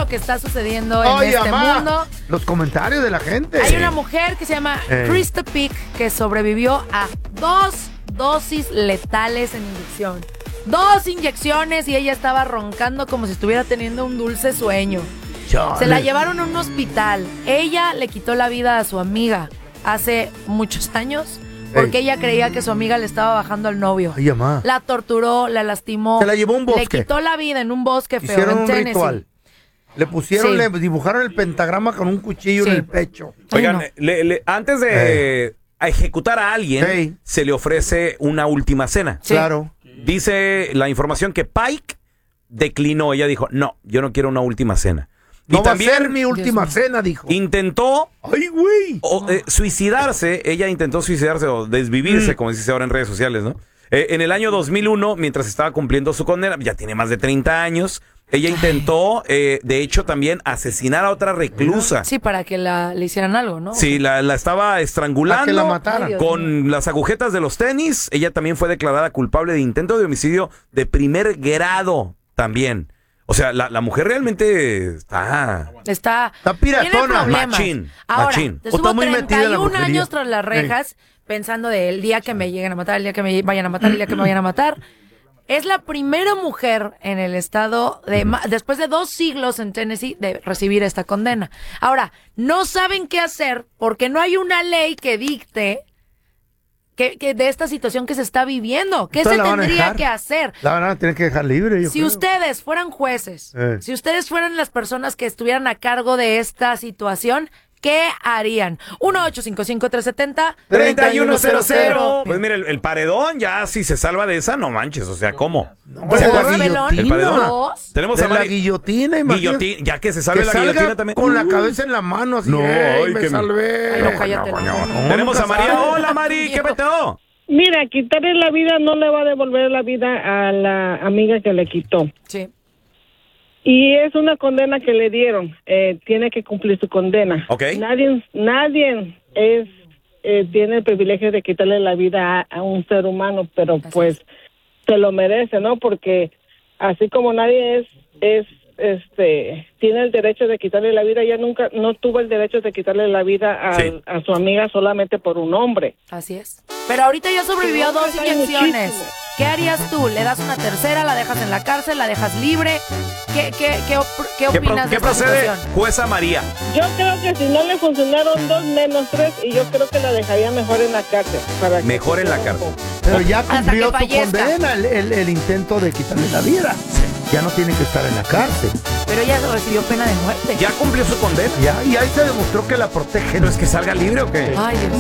lo que está sucediendo en este mundo. Los comentarios de la gente. Hay una mujer que se llama Krista Pick que sobrevivió a 2 dosis letales en inyección. 2 inyecciones y ella estaba roncando como si estuviera teniendo un dulce sueño. Chale. Se la llevaron a un hospital. Ella le quitó la vida a su amiga hace muchos años porque ella creía que su amiga le estaba bajando al novio. Ay, mamá. La torturó, la lastimó. Se la llevó a un bosque. Le quitó la vida en un bosque feo. Hicieron en un Tennessee. ritual. Le pusieron, Sí. le dibujaron el pentagrama con un cuchillo en el pecho. Oigan, Ay, antes de ejecutar a alguien, se le ofrece una última cena. Sí. Claro. Dice la información que Pike declinó. Ella dijo, no, yo no quiero una última cena. No y va también a ser mi última cena, dijo. intentó ¡Ay, güey! suicidarse. Ella intentó suicidarse o desvivirse, como se dice ahora en redes sociales, ¿no? En el año 2001, mientras estaba cumpliendo su condena, ya tiene más de 30 años, ella intentó, de hecho, también asesinar a otra reclusa. Sí, para que le hicieran algo, ¿no? Sí, la estaba estrangulando. Para que la mataran. Ay, Dios Con las agujetas de los tenis. Ella también fue declarada culpable de intento de homicidio de primer grado también. O sea, la mujer realmente está piratona. Tiene problemas. Machín, Ahora, machín. te O está estuvo muy metida en la 31 brujería. años tras las rejas pensando de el día que me lleguen a matar, el día que me vayan a matar, el día que me vayan a matar. Es la primera mujer en el estado, después de 2 siglos en Tennessee, de recibir esta condena. Ahora, no saben qué hacer porque no hay una ley que dicte que de esta situación que se está viviendo. ¿Qué Entonces se la van a tendría dejar. que hacer? La van a tener que dejar libre, yo Si creo. ustedes fueran jueces, si ustedes fueran las personas que estuvieran a cargo de esta situación, ¿qué harían? 1-855-370-3100. Pues mira, el paredón ya si se salva de esa, no manches. O sea, ¿cómo? Pues ¿Se la acuerda, Pelón? El paredón. Dos. Tenemos De a la Mari. guillotina, imagínate. Guillotina, ya que se salve Que la salga guillotina también. con la cabeza en la mano así. No, ¡Ey, ay, me que- salvé! Ay, no, cállate. Tenemos a María. Hola, Mari, ¿qué peteo? Mira, quitarle la vida no le va a devolver la vida a la amiga que le quitó. Sí. Y es una condena que le dieron. Tiene que cumplir su condena. Ok. Nadie tiene el privilegio de quitarle la vida a un ser humano, pero pues se lo merece, ¿no? Porque así como nadie tiene el derecho de quitarle la vida, ella nunca no tuvo el derecho de quitarle la vida a su amiga solamente por un hombre. Así es. Pero ahorita ya sobrevivió a 2 Hay inyecciones. muchísimo. ¿Qué harías tú? ¿Le das una tercera? ¿La dejas en la cárcel? ¿La dejas libre? ¿Qué opinas de ¿Qué esta procede, situación? jueza María? Yo creo que si no le funcionaron 2 menos 3, y yo creo que la dejaría mejor en la cárcel. Mejor en la cárcel. Pero ya Hasta cumplió que su fallezca. condena, el intento de quitarle la vida. Ya no tiene que estar en la cárcel. Pero ella recibió pena de muerte. Ya cumplió su condena. Ya, y ahí se demostró que la protegen. ¿No es que salga libre o qué? Ay, Dios.